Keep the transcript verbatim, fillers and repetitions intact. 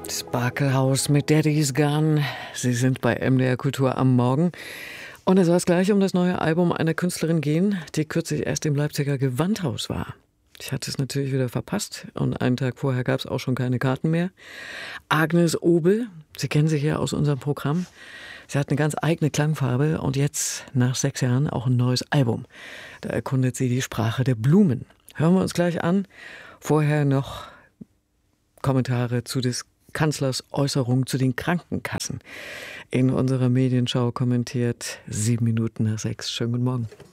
Sparkelhaus mit Daddy's Gun. Sie sind bei M D R Kultur am Morgen. Und es soll es gleich um das neue Album einer Künstlerin gehen, die kürzlich erst im Leipziger Gewandhaus war. Ich hatte es natürlich wieder verpasst und einen Tag vorher gab es auch schon keine Karten mehr. Agnes Obel, Sie kennen sie hier aus unserem Programm. Sie hat eine ganz eigene Klangfarbe und jetzt nach sechs Jahren auch ein neues Album. Da erkundet sie die Sprache der Blumen. Hören wir uns gleich an. Vorher noch Kommentare zu des Kanzlers Äußerung zu den Krankenkassen. In unserer Medienschau kommentiert sieben Minuten nach sechs. Schönen guten Morgen.